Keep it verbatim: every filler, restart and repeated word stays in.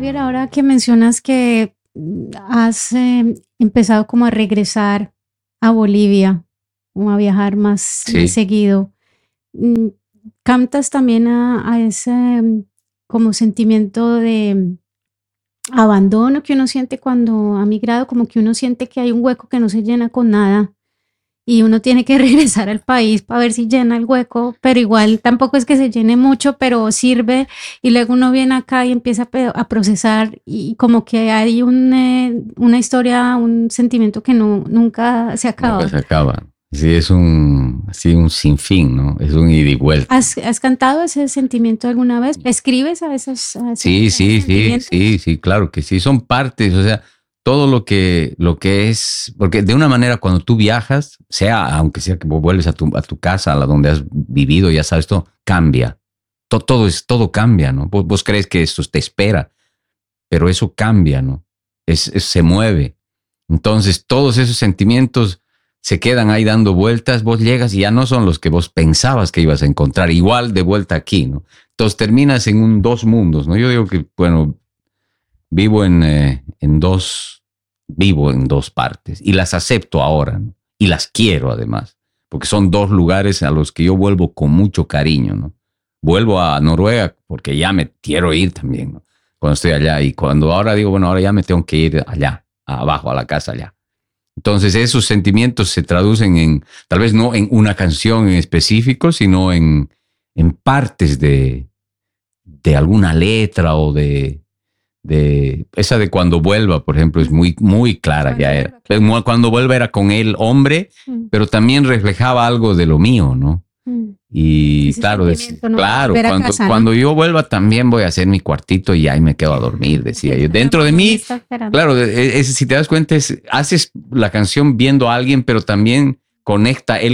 Javier, ahora que mencionas que has eh, empezado como a regresar a Bolivia, o a viajar más, más Sí, seguido, mm, ¿cantas también a, a ese mm, como sentimiento de abandono que uno siente cuando ha migrado? Como que uno siente que hay un hueco que no se llena con nada y uno tiene que regresar al país para ver si llena el hueco, pero igual tampoco es que se llene mucho, pero sirve, y luego uno viene acá y empieza a, pe- a procesar, y como que hay un, eh, una historia, un sentimiento que no, nunca se nunca acaba. se acaba. Sí, es un, así un sinfín, ¿no? Es un ida y vuelta. ¿Has, has cantado ese sentimiento alguna vez? ¿Escribes a esos, a esos, Sí, a esos sí, sí, sí, sentimientos? sí, claro que sí. Son partes, o sea, todo lo que, lo que es, porque de una manera cuando tú viajas, sea, aunque sea que vuelves a tu, a tu casa, a la donde has vivido, ya sabes, todo cambia. Todo, todo es, todo cambia, ¿no? Vos, vos crees que esto te espera, pero eso cambia, ¿no? Es, es- se mueve. Entonces, todos esos sentimientos se quedan ahí dando vueltas, vos llegas y ya no son los que vos pensabas que ibas a encontrar, igual de vuelta aquí, ¿no? Entonces terminas en un dos mundos, ¿no? Yo digo que, bueno, vivo en, eh, en dos, vivo en dos partes y las acepto ahora, ¿no? Y las quiero además, porque son dos lugares a los que yo vuelvo con mucho cariño, ¿no? Vuelvo a Noruega porque ya me quiero ir también, ¿no? Cuando estoy allá y cuando ahora digo, bueno, ahora ya me tengo que ir allá, abajo, a la casa allá. Entonces esos sentimientos se traducen en, tal vez no en una canción en específico, sino en, en partes de, de alguna letra o de, de esa de cuando vuelva, por ejemplo, es muy, muy clara Cuando ya era. vuelva, claro. Cuando vuelva era con el hombre, Mm, pero también reflejaba algo de lo mío, ¿no? mm. Y Ese claro, es, sentimiento, ¿no? De claro, volver a cuando, casa, ¿no? cuando yo vuelva también voy a hacer mi cuartito y ahí me quedo a dormir, decía yo. La Dentro de mamá me mí, está esperando. claro, es, es- si te das cuenta, es, haces la canción viendo a alguien, pero también conecta él